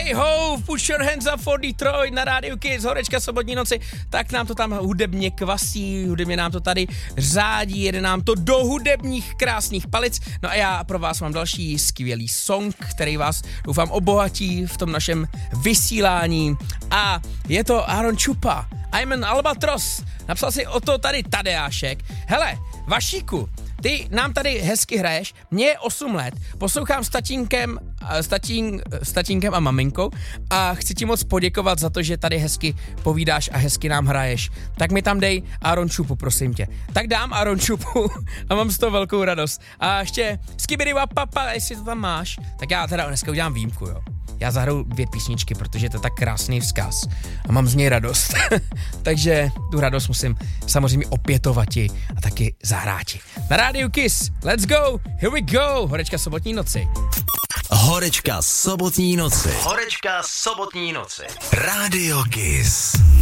Hey ho, put your hands up for Detroit na rádiu Kiss, horečka sobotní noci, tak nám to tam hudebně kvasí, hudebně nám to tady řádí, jede nám to do hudebních krásných palic. No a já pro vás mám další skvělý song, který vás doufám obohatí v tom našem vysílání. A je to Aaron Chupa, I'm an Albatros, napsal si o to tady Tadeášek. Hele, Vašíku, ty nám tady hezky hraješ, mně je 8 let, poslouchám s tatínkem a maminkou a chci ti moc poděkovat za to, že tady hezky povídáš a hezky nám hraješ. Tak mi tam dej Aaron Chupu, prosím tě. Tak dám Aaron Chupu a mám z toho velkou radost. A ještě Skibidi Wapapa, jestli to tam máš, tak já teda dneska udělám výjimku, jo. Já zahraju 2 písničky, protože to je tak krásný vzkaz a mám z něj radost. Takže tu radost musím samozřejmě opětovati a taky zahráti. Na rádiu Kiss, let's go, here we go, horečka sobotní noci. Horečka sobotní noci. Horečka sobotní noci. Rádio Kiss.